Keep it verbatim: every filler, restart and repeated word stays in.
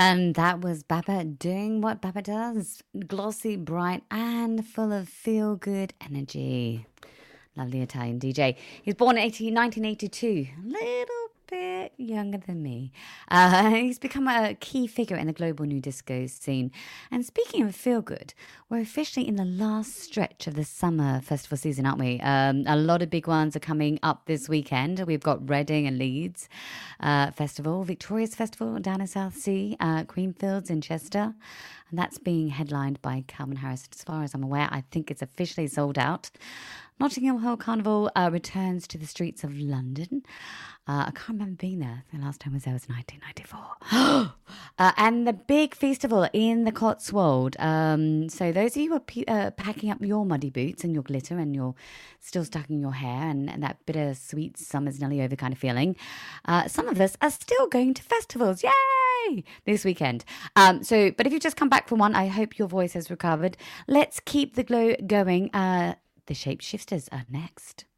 And that was Baba doing what Baba does, glossy, bright, and full of feel good energy. Lovely Italian D J. He was born in nineteen eighty-two, a little bit younger than me. Uh, he's become a key figure in the global new disco scene. And speaking of feel good, we're officially in the last stretch of the summer festival season, aren't we? Um, a lot of big ones are coming up this weekend. We've got Reading and Leeds uh, Festival, Victoria's Festival down in South Sea, uh, Creamfields in Chester. And that's being headlined by Calvin Harris. As far as I'm aware, I think it's officially sold out. Notting Hill Carnival uh, returns to the streets of London. Uh, I can't remember being there. The last time I was there was nineteen ninety-four. uh, and the big festival in the Cotswold. Um, so those of you who are pe- uh, packing up your muddy boots and your glitter and you're still stuck in your hair and, and that bitter sweet summer's nearly over kind of feeling, uh, some of us are still going to festivals. Yay! This weekend. Um, so, but if you've just come back from one, I hope your voice has recovered. Let's keep the glow going. Uh, The Shapeshifters are next.